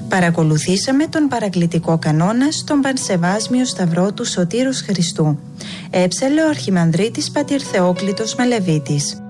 Παρακολουθήσαμε τον παρακλητικό κανόνα στον Πανσεβάσμιο Σταυρό του Σωτήρους Χριστού. Έψαλε ο Αρχιμανδρίτης Πατήρ Θεόκλητος Μελεβίτης.